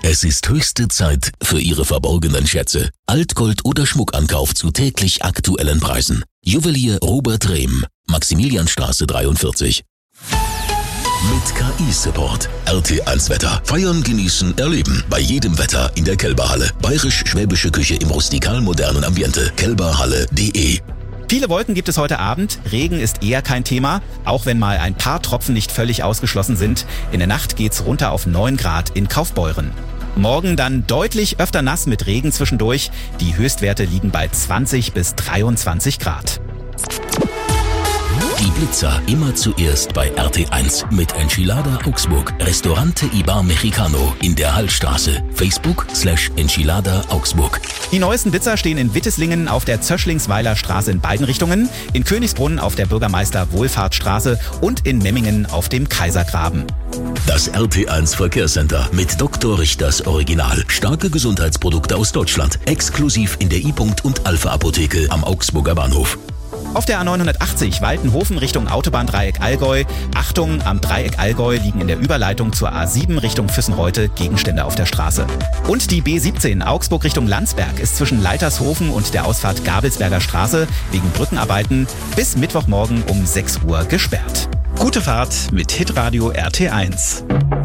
Es ist höchste Zeit für Ihre verborgenen Schätze. Altgold oder Schmuckankauf zu täglich aktuellen Preisen. Juwelier Robert Rehm, Maximilianstraße 43. Mit KI-Support. RT1 Wetter. Feiern, genießen, erleben. Bei jedem Wetter in der Kelberhalle. Bayerisch-schwäbische Küche im rustikal-modernen Ambiente. kelberhalle.de. Viele Wolken gibt es heute Abend. Regen ist eher kein Thema, auch wenn mal ein paar Tropfen nicht völlig ausgeschlossen sind. In der Nacht geht's runter auf 9 Grad in Kaufbeuren. Morgen dann deutlich öfter nass mit Regen zwischendurch. Die Höchstwerte liegen bei 20 bis 23 Grad. Die Blitzer immer zuerst bei RT1 mit Enchilada Augsburg. Restaurante Ibar Mexicano in der Hallstraße. Facebook/Enchilada Augsburg. Die neuesten Blitzer stehen in Witteslingen auf der Zöschlingsweiler Straße in beiden Richtungen, in Königsbrunn auf der Bürgermeister-Wohlfahrtsstraße und in Memmingen auf dem Kaisergraben. Das RT1 Verkehrscenter mit Dr. Richters Original. Starke Gesundheitsprodukte aus Deutschland. Exklusiv in der I-Punkt und Alpha Apotheke am Augsburger Bahnhof. Auf der A980 Waltenhofen Richtung Autobahndreieck Allgäu. Achtung, am Dreieck Allgäu liegen in der Überleitung zur A7 Richtung Füssenreute Gegenstände auf der Straße. Und die B17 Augsburg Richtung Landsberg ist zwischen Leitershofen und der Ausfahrt Gabelsberger Straße wegen Brückenarbeiten bis Mittwochmorgen um 6 Uhr gesperrt. Gute Fahrt mit Hitradio RT1.